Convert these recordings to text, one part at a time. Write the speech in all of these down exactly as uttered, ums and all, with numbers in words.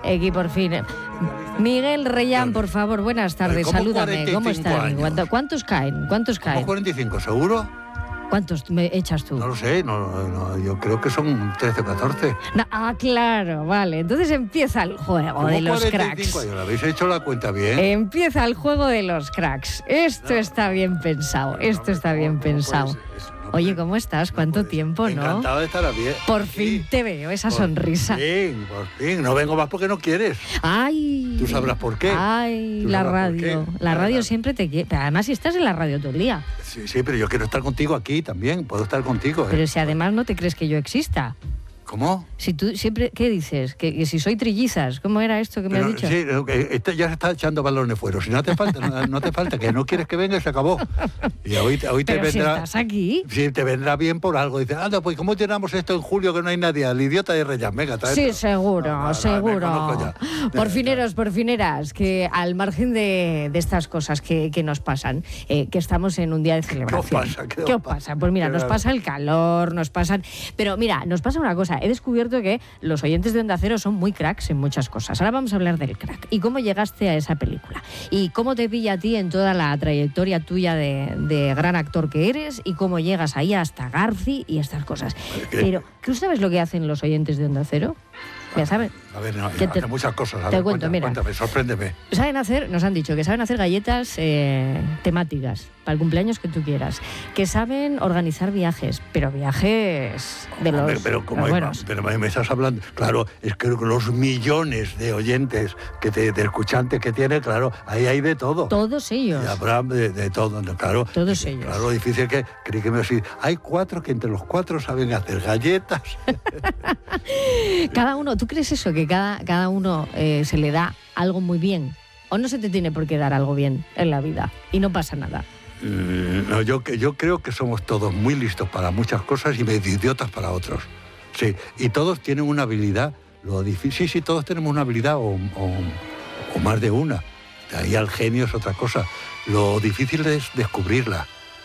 Aquí por fin. Miguel Reyán, por favor, buenas tardes, salúdame. ¿Cómo estás? ¿Cuántos caen? ¿Cuántos caen? ¿Cómo cuarenta y cinco, seguro? ¿Cuántos me echas tú? No lo sé, no, no, yo creo que son trece o catorce. No, ah, claro, vale. Entonces empieza el juego de los cracks. ¿Lo habéis hecho la cuenta bien? Empieza el juego de los cracks. Esto no, está bien pensado, no, esto no, está bien no, pensado. No Oye, ¿cómo estás? ¿Cuánto tiempo, no? Encantado de estar bien. Por fin te veo esa sonrisa. Por fin, por fin. No vengo más porque no quieres. Ay. Tú sabrás por qué. Ay, la radio. La radio siempre te quiere. Pero además si estás en la radio todo el día. Sí, sí, pero yo quiero estar contigo aquí también. Puedo estar contigo. ¿eh? Pero si además no te crees que yo exista. ¿Cómo? Si tú siempre, ¿qué dices? Que, que si soy trillizas, ¿cómo era esto que me Pero, has dicho? Sí, este ya se está echando balones fuera. Si no te falta, no, no te falta, que no quieres que venga, se acabó. Y hoy, hoy te Pero vendrá. Si estás aquí. Sí, te vendrá bien por algo. Dices, anda, pues ¿cómo llenamos esto en julio que no hay nadie? Al idiota de Reyán, venga, trae. Sí, seguro, no, no, seguro. No, por fineros, por fineras, que al margen de, de estas cosas que, que nos pasan, eh, que estamos en un día de celebración. ¿Qué os pasa? ¿Qué, ¿Qué os pasa? Pues mira, nos pasa el calor, nos pasan. Pero mira, nos pasa una cosa. He descubierto que los oyentes de Onda Cero son muy cracks en muchas cosas. Ahora vamos a hablar del crack y cómo llegaste a esa película y cómo te pilla a ti en toda la trayectoria tuya de, de gran actor que eres y cómo llegas ahí hasta Garci y estas cosas. ¿Qué? Pero, ¿tú sabes lo que hacen los oyentes de Onda Cero? Ya saben. A ver, no, te, hace muchas cosas. A te ver, cuento, cuéntame, mira. Cuéntame, sorpréndeme. Saben hacer, nos han dicho que saben hacer galletas eh, temáticas para el cumpleaños que tú quieras, que saben organizar viajes, pero viajes de los, Hombre, pero, como los hay, buenos. Pero me estás hablando, claro, es que los millones de oyentes, que te, de escuchantes que tiene, claro, ahí hay de todo. Todos ellos. Y habrá de, de todo, claro. Todos y, ellos. Claro, difícil que, creí que me decís, hay cuatro que entre los cuatro saben hacer galletas. Cada uno, ¿tú crees eso? Que cada, cada uno eh, se le da algo muy bien. ¿O no se te tiene por qué dar algo bien en la vida? Y no pasa nada. Mm, no, yo, yo creo que somos todos muy listos para muchas cosas y medio idiotas para otros. Sí, y todos tienen una habilidad. Lo difícil, sí, sí, todos tenemos una habilidad o, o, o más de una. De ahí al genio es otra cosa. Lo difícil es descubrirla.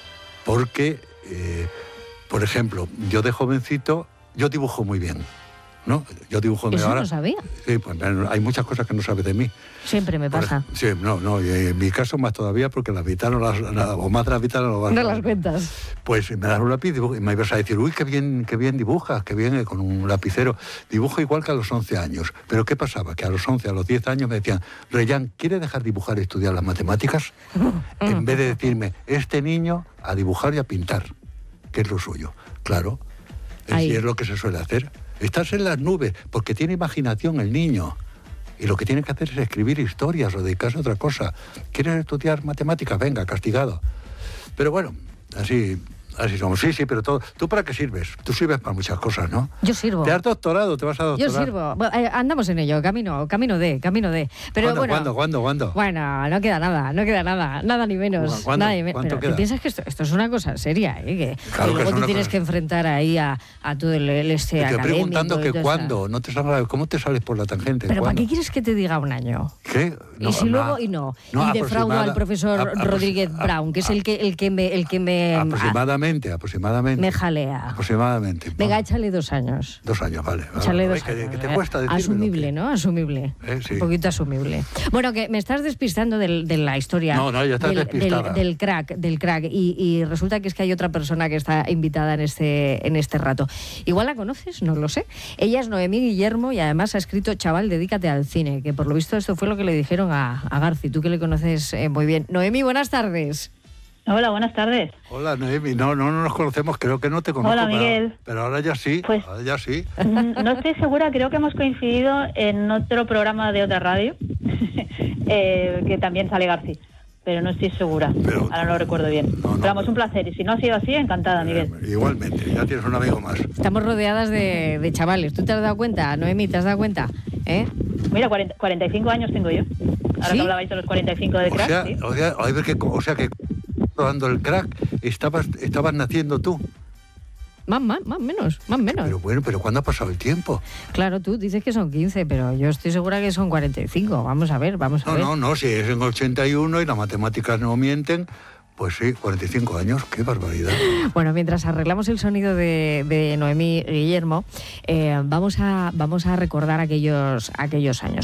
Porque, eh, por ejemplo, yo de jovencito, yo dibujo muy bien. ¿No? Yo dibujo ¿Eso ahora. no sabía? Sí, pues hay muchas cosas que no sabes de mí. Siempre me pasa. Por, sí, no, no, y en mi caso más todavía porque la mitad no las, la, o más de la mitad no lo vas no a... No las cuentas. Pues me das un lápiz y me ibas a decir, uy, qué bien, qué bien dibujas, qué bien con un lapicero. Dibujo igual que a los once años. Pero ¿qué pasaba? Que a los once, a los diez años me decían, Reyán, ¿quiere dejar dibujar y estudiar las matemáticas? En vez de decirme, este niño a dibujar y a pintar, que es lo suyo. Claro, así es lo que se suele hacer. Estás en las nubes, porque tiene imaginación el niño. Y lo que tiene que hacer es escribir historias o dedicarse a otra cosa. ¿Quieres estudiar matemáticas? Venga, castigado. Pero bueno, así... Así somos, sí, sí, pero todo, ¿tú para qué sirves? Tú sirves para muchas cosas, ¿no? Yo sirvo. ¿Te has doctorado? ¿Te vas a doctorar? Yo sirvo. Bueno, eh, andamos en ello, camino, camino de, camino de. Pero ¿Cuándo, bueno, ¿cuándo, cuándo, cuándo? Bueno, no queda nada, no queda nada, nada ni menos. ¿Cuándo, nada ni me ¿cuánto pero queda? ¿te piensas que esto, esto es una cosa seria, ¿eh? Que, Claro que que luego es te una tienes cosa. que enfrentar ahí a, a todo el, el este Te estoy académico. preguntando que y todo cuándo, eso. no te sales, ¿cómo te sales por la tangente? ¿Pero ¿Cuándo? para qué quieres que te diga un año? ¿Qué? No, y si no, luego y no, no, y defraudo aproximada- al profesor a- apro- Rodríguez a- Brown, que es a- el que el que me el que me Aproximadamente, aproximadamente. me jalea. Aproximadamente. Venga, Vamos. échale dos años. Dos años, vale. vale. Échale Ay, dos que, años. que te eh. cuesta decirme Asumible, ¿no? Asumible. Eh, sí. Un poquito asumible. Bueno, que me estás despistando del- de la historia. No, no, ya estás del, despistada. del, del crack, del crack. Y, y resulta que es que hay otra persona que está invitada en este, en este rato. Igual la conoces, no lo sé. Ella es Noemí Guillermo y además ha escrito Chaval, dedícate al cine, que por lo visto esto fue lo que le dijeron a, a Garci, tú que le conoces eh, muy bien. Noemí, buenas tardes. Hola, buenas tardes. Hola, Noemi. No, no, no nos conocemos, creo que no te conozco. Hola, pero- Miguel. Pero, ahora ya sí, Pues- ahora ya sí. Mm, No estoy segura, creo que hemos coincidido en otro programa de otra radio, eh, que también sale Garci, pero no estoy segura. Pero- Ahora no lo recuerdo bien. No, no, pero vamos, pero- un placer. Y si no ha sido así, encantada, Miguel. Eh, igualmente, ya tienes un amigo más. Estamos rodeadas de, de chavales. ¿Tú te has dado cuenta, Noemí? ¿Te has dado cuenta? ¿Eh? Mira, cuarenta, cuarenta y cinco años tengo yo. Ahora ¿Sí? que hablabais de los cuarenta y cinco de O crack, sea, ¿sí? o sea, a ver que, o sea que dando el crack, estabas, estabas naciendo tú. Más, más, más menos, más menos. Pero bueno, pero ¿cuándo ha pasado el tiempo? Claro, tú dices que son quince, pero yo estoy segura que son cuarenta y cinco. Vamos a ver, vamos a No, ver. no, no, si es en ochenta y uno y las matemáticas no mienten, pues sí, cuarenta y cinco años, qué barbaridad. Bueno, mientras arreglamos el sonido de, de Noemí Guillermo, eh, vamos, a, vamos a recordar aquellos, aquellos años.